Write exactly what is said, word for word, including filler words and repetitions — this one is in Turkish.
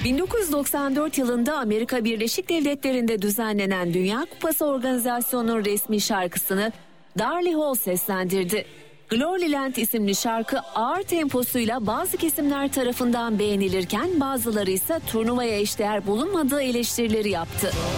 bin dokuz yüz doksan dört yılında Amerika Birleşik Devletleri'nde düzenlenen Dünya Kupası organizasyonunun resmi şarkısını Darlie Hall seslendirdi. Glory Land isimli şarkı ağır temposuyla bazı kesimler tarafından beğenilirken bazıları ise turnuvaya eşdeğer bulunmadığı eleştirileri yaptı.